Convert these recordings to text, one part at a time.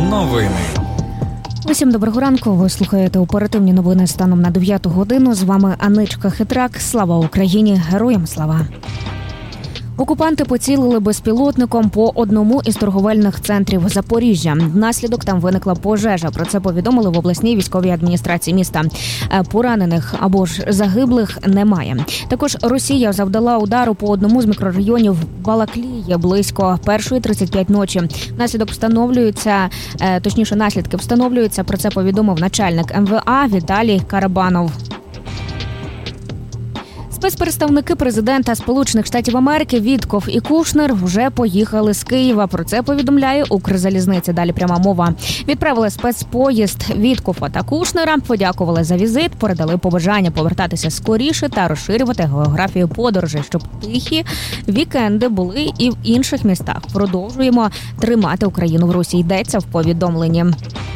Новини. Усім доброго ранку. Ви слухаєте оперативні новини станом на 9 годину. З вами Аничка Хитрак. Слава Україні! Героям слава! Окупанти поцілили безпілотником по одному із торговельних центрів Запоріжжя. Внаслідок там виникла пожежа. Про це повідомили в обласній військовій адміністрації міста. Поранених або ж загиблих немає. Також Росія завдала удару по одному з мікрорайонів Балаклії близько 1:35 ночі. Наслідки встановлюються. Про це повідомив начальник МВА Віталій Карабанов. Спецпредставники президента Сполучених Штатів Америки Вітков і Кушнер вже поїхали з Києва. Про це повідомляє Укрзалізниця. Далі пряма мова. Відправили спецпоїзд Віткова та Кушнера, подякували за візит, передали побажання повертатися скоріше та розширювати географію подорожей, щоб тихі вікенди були і в інших містах. Продовжуємо тримати Україну в русі, йдеться в повідомленні.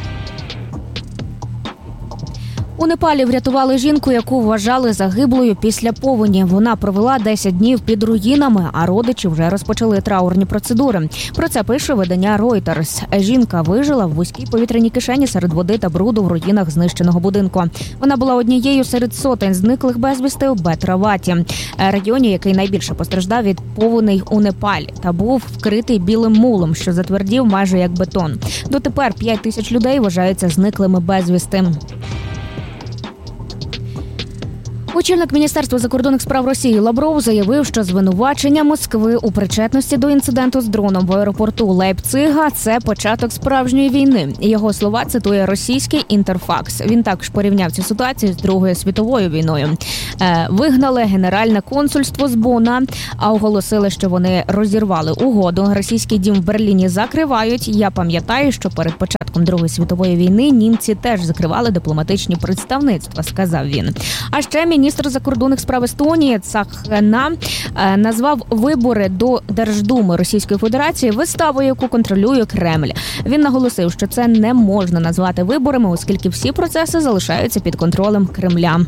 У Непалі врятували жінку, яку вважали загиблою після повені. Вона провела 10 днів під руїнами, а родичі вже розпочали траурні процедури. Про це пише видання Reuters. Жінка вижила в вузькій повітряній кишені серед води та бруду в руїнах знищеного будинку. Вона була однією серед сотень зниклих безвісти у Бетраваті, районі, який найбільше постраждав від повеней у Непалі, та був вкритий білим мулом, що затвердів майже як бетон. Дотепер 5 тисяч людей вважаються зниклими безвісти. Очільник Міністерства закордонних справ Росії Лавров заявив, що звинувачення Москви у причетності до інциденту з дроном в аеропорту Лейпцига – це початок справжньої війни. Його слова цитує російський Інтерфакс. Він також порівняв цю ситуацію з Другою світовою війною. Вигнали Генеральне консульство з Бонна, а оголосили, що вони розірвали угоду. Російський дім в Берліні закривають. Я пам'ятаю, що перед початком Другої світової війни німці теж закривали дипломатичні представництва, сказав він. А ще міністр закордонних справ Естонії Цахна назвав вибори до Держдуми Російської Федерації виставою, яку контролює Кремль. Він наголосив, що це не можна назвати виборами, оскільки всі процеси залишаються під контролем Кремля.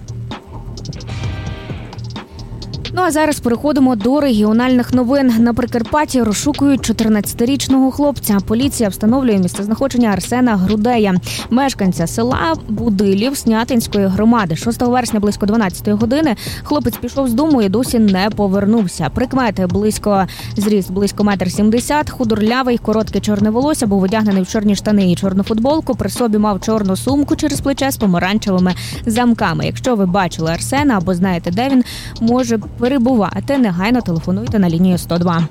Ну а зараз переходимо до регіональних новин. На Прикарпатті розшукують 14-річного хлопця. Поліція встановлює місцезнаходження Арсена Грудея, мешканця села Будилів Снятинської громади. 6 вересня близько 12-ї години хлопець пішов з дому і досі не повернувся. Прикмети зріст близько 1,70 м, худорлявий, коротке чорне волосся, був одягнений в чорні штани і чорну футболку. При собі мав чорну сумку через плече з помаранчевими замками. Якщо ви бачили Арсена або знаєте, де він може перебувати, негайно телефонуйте на лінію 102.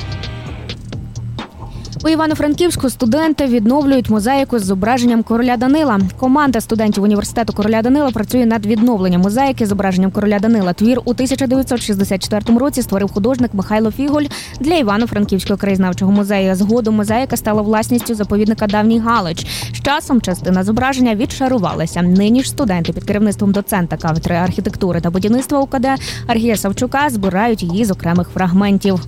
У Івано-Франківську студенти відновлюють мозаїку з зображенням короля Данила. Команда студентів університету короля Данила працює над відновленням мозаїки з зображенням короля Данила. Твір у 1964 році створив художник Михайло Фіголь для Івано-Франківського краєзнавчого музею. Згодом мозаїка стала власністю заповідника Давній Галич. З часом частина зображення відшарувалася. Нині ж студенти під керівництвом доцента кафедри архітектури та будівництва УКД Аргія Савчука збирають її з окремих фрагментів.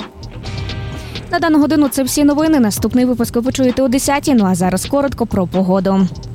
На дану годину це всі новини. Наступний випуск ви почуєте о 10-й. Ну а зараз коротко про погоду.